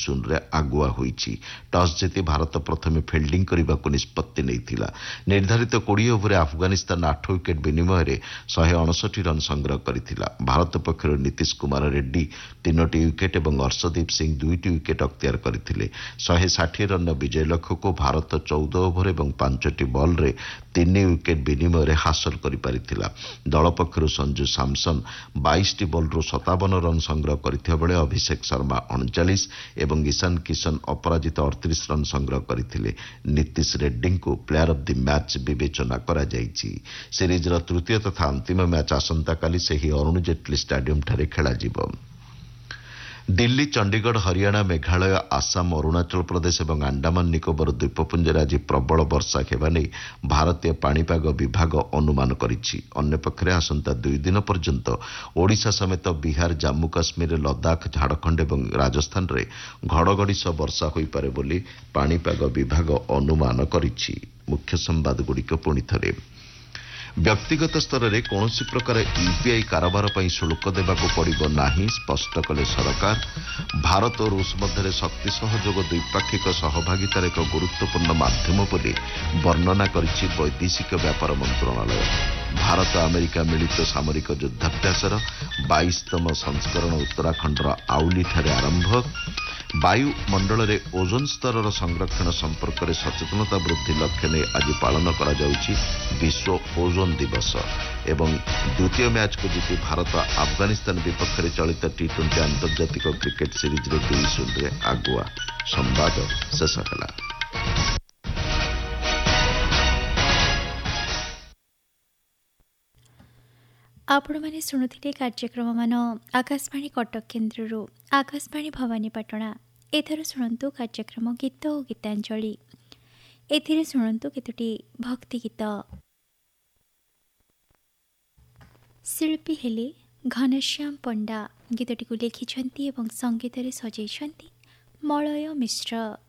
2-0 ଆଗୁଆ ହୋଇଛି। ଟସ୍ ଜିତି ଭାରତ ପ୍ରଥମେ ଫିଲ୍ଡିଂ କରିବାକୁ ନିଷ୍ପତ୍ତି ନେଇଥିଲା। ନିର୍ଦ୍ଧାରିତ 20 ଓଭରରେ ଆଫଗାନିସ୍ତାନ 8 ୱିକେଟ୍ ବିନିମୟରେ 159 ରନ୍ ସଂଗ୍ରହ କରିଥିଲା। ଭାରତ ପକ୍ଷରୁ ନୀତିଶ କୁମାର ରେଡ୍ଡୀ 3ଟି ୱିକେଟ୍ ଏବଂ ଅର୍ଷଦୀପ ସିଂ 2ଟି ୱିକେଟ୍ ଅକ୍ତିଆର କରିଥିଲେ। 160 ରନ୍ର ବିଜୟ ଲକ୍ଷ୍ୟକୁ ଭାରତ 14 ଓଭର ଏବଂ 5ଟି ବଲ୍ରେ 3 ୱିକେଟ୍ ବିନିମୟରେ ହାସଲ କରିପାରିଥିଲା। ଦଳ ପକ୍ଷରୁ ସଞ୍ଜୁ ସାମସନ୍ 22ଟି ବଲ୍ରୁ 57 ରନ୍ ସଂଗ୍ରହ କରିଥିବା ବେଳେ ଅଭିଷେକ ଶର୍ମା 39 ଏବଂ ଇଶାନ କିଶନ ଅପରାଜିତ 38 ରନ୍ ସଂଗ୍ରହ କରିଥିଲେ। Nitish ରେଡ୍ଡୀଙ୍କୁ player of the match ବିବେଚନା କରାଯାଇଛି। ସିରିଜ୍ର ତୃତୀୟ ତଥା ଅନ୍ତିମ ମ୍ୟାଚ୍ ଆସନ୍ତାକାଲି ସେହି ଅରୁଣ ଜେଟ୍ଲୀ ଷ୍ଟାଡିୟମ୍ଠାରେ ଖେଳାଯିବ। ଦିଲ୍ଲୀ, ଚଣ୍ଡିଗଡ଼, ହରିୟାଣା, ମେଘାଳୟ, ଆସାମ, ଅରୁଣାଚଳ ପ୍ରଦେଶ ଏବଂ ଆଣ୍ଡାମାନ ନିକୋବର ଦ୍ୱୀପପୁଞ୍ଜରେ ଆଜି ପ୍ରବଳ ବର୍ଷା ହେବା ନେଇ ଭାରତୀୟ ପାଣିପାଗ ବିଭାଗ ଅନୁମାନ କରିଛି। ଅନ୍ୟପକ୍ଷରେ ଆସନ୍ତା 2 ଦିନ ପର୍ଯ୍ୟନ୍ତ ଓଡ଼ିଶା ସମେତ ବିହାର, ଜାମ୍ମୁ କାଶ୍ମୀର, ଲଦାଖ, ଝାଡ଼ଖଣ୍ଡ ଏବଂ ରାଜସ୍ଥାନରେ ଘଡ଼ଘଡ଼ି ସହ ବର୍ଷା ହୋଇପାରେ ବୋଲି ପାଣିପାଗ ବିଭାଗ ଅନୁମାନ କରିଛି। ମୁଖ୍ୟ ସମ୍ବାଦଗୁଡ଼ିକ ପୁଣିଥରେ। ବ୍ୟକ୍ତିଗତ ସ୍ତରରେ କୌଣସି ପ୍ରକାର ୟୁପିଆଇ କାରବାର ପାଇଁ ଶୁଳ୍କ ଦେବାକୁ ପଡ଼ିବ ନାହିଁ, ସ୍ପଷ୍ଟ କଲେ ସରକାର। ଭାରତ ଓ ରୁଷ ମଧ୍ୟରେ ଶକ୍ତି ସହଯୋଗ ଦ୍ୱିପାକ୍ଷିକ ସହଭାଗିତାର ଏକ ଗୁରୁତ୍ୱପୂର୍ଣ୍ଣ ମାଧ୍ୟମ ବୋଲି ବର୍ଣ୍ଣନା କରିଛି ବୈଦେଶିକ ବ୍ୟାପାର ମନ୍ତ୍ରଣାଳୟ। ଭାରତ ଆମେରିକା ମିଳିତ ସାମରିକ ଯୁଦ୍ଧାଭ୍ୟାସର 22ତମ ସଂସ୍କରଣ ଉତ୍ତରାଖଣ୍ଡର ଆଉଲିଠାରେ ଆରମ୍ଭ। ବାୟୁମଣ୍ଡଳରେ ଓଜୋନ ସ୍ତରର ସଂରକ୍ଷଣ ସମ୍ପର୍କରେ ସଚେତନତା ବୃଦ୍ଧି ଲକ୍ଷ୍ୟ ନେଇ ଆଜି ପାଳନ କରାଯାଉଛି ବିଶ୍ୱ ଓଜୋନ ଦିବସ। ଏବଂ ଦ୍ୱିତୀୟ ମ୍ୟାଚ୍କୁ ଜିତି ଭାରତ ଆଫଗାନିସ୍ତାନ ବିପକ୍ଷରେ ଚଳିତ ଟି20 ଆନ୍ତର୍ଜାତିକ କ୍ରିକେଟ୍ ସିରିଜ୍ରେ 2-0 ଆଗୁଆ। ସମ୍ବାଦ ଶେଷ ହେଲା। ଆପଣମାନେ ଶୁଣୁଥିଲେ କାର୍ଯ୍ୟକ୍ରମମାନ ଆକାଶବାଣୀ କଟକ କେନ୍ଦ୍ରରୁ। ଆକାଶବାଣୀ ଭବାନୀପାଟଣା। ଏଥର ଶୁଣନ୍ତୁ କାର୍ଯ୍ୟକ୍ରମ ଗୀତ ଓ ଗୀତାଞ୍ଜଳି। ଏଥିରେ ଶୁଣନ୍ତୁ କେତୋଟି ଭକ୍ତି ଗୀତ। ଶିଳ୍ପୀ ହେଲେ ଘନଶ୍ୟାମ ପଣ୍ଡା। ଗୀତଟିକୁ ଲେଖିଛନ୍ତି ଏବଂ ସଙ୍ଗୀତରେ ସଜେଇଛନ୍ତି ମଳୟ ମିଶ୍ର।